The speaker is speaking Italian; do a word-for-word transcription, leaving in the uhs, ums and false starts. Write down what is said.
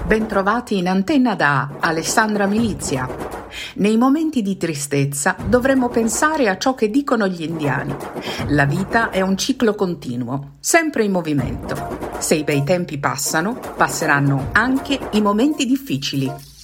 Bentrovati in antenna da Alessandra Milizia. Nei momenti di tristezza dovremmo pensare a ciò che dicono gli indiani. La vita è un ciclo continuo, sempre in movimento. Se i bei tempi passano, passeranno anche i momenti difficili.